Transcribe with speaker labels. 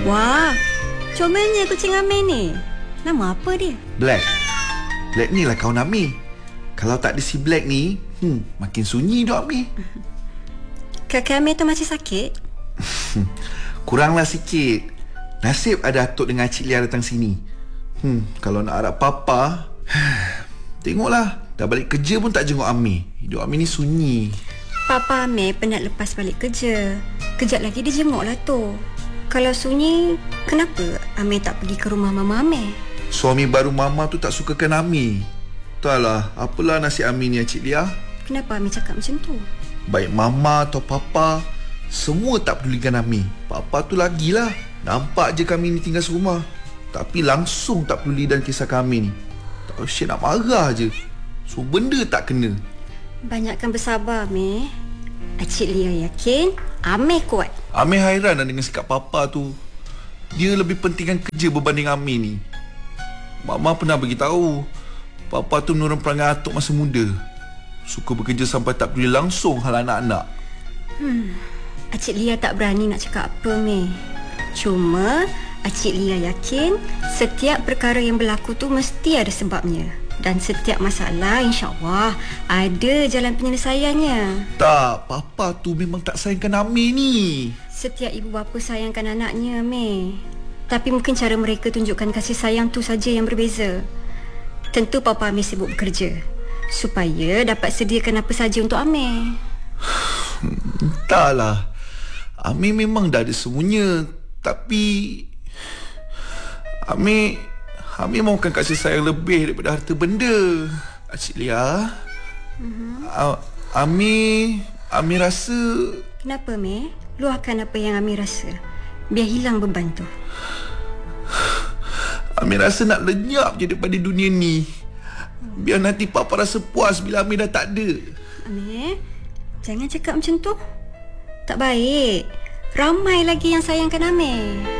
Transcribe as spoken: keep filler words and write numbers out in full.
Speaker 1: Wah, comelnya kucing Amir ni. Nama apa dia?
Speaker 2: Black. Black ni lah kawan Amir. Kalau tak ada si Black ni, hmm, makin sunyi duk Amir.
Speaker 1: Kakak Amir tu masih sakit?
Speaker 2: Kuranglah sikit. Nasib ada Atuk dengan Cik Lia datang sini. Hmm, kalau nak harap papa, tengoklah, dah balik kerja pun tak jenguk Amir. Hidup Amir ni sunyi.
Speaker 1: Papa Amir penat lepas balik kerja. Kejap lagi dia jenguk lah tu. Kalau sunyi, kenapa Amir tak pergi ke rumah Mama Amir?
Speaker 2: Suami baru Mama tu tak sukakan Amir. Entahlah, apalah nasib Amir ni, Cik Lia.
Speaker 1: Kenapa Amir cakap macam tu?
Speaker 2: Baik Mama atau Papa, semua tak pedulikan Amir. Papa tu lagilah. Nampak je kami ni tinggal serumah, tapi langsung tak peduli dan kisah kami ni. Tak usah nak marah je. So benda tak kena.
Speaker 1: Banyakkan bersabar, Amir. Cik Lia yakin Amir kuat.
Speaker 2: Amir hairan dengan sikap Papa tu. Dia lebih pentingkan kerja berbanding Amir ni. Mama pernah beritahu Papa tu menurun perangai Atuk masa muda. Suka bekerja sampai tak peduli langsung hal anak-anak.
Speaker 1: Hmm, Cik Lia tak berani nak cakap apa, Amir. Cuma Cik Lia yakin setiap perkara yang berlaku tu mesti ada sebabnya. Dan setiap masalah insya-Allah ada jalan penyelesaiannya.
Speaker 2: Tak, Papa tu memang tak sayangkan Amir ni.
Speaker 1: Setiap ibu bapa sayangkan anaknya, Amir. Tapi mungkin cara mereka tunjukkan kasih sayang tu saja yang berbeza. Tentu Papa Amir sibuk bekerja supaya dapat sediakan apa saja untuk Amir.
Speaker 2: Entahlah, Amir memang dah ada semuanya. Tapi Amir Amir mahukan kasih sayang lebih daripada harta benda, Cik Lia. uh-huh. Amir Amir rasa...
Speaker 1: Kenapa, Amir? Luahkan apa yang Amir rasa, biar hilang beban tu.
Speaker 2: Amir rasa nak lenyap je daripada dunia ni. Biar nanti Papa rasa puas bila Amir dah tak ada.
Speaker 1: Amir, jangan cakap macam tu. Tak baik. Ramai lagi yang sayangkan Amir.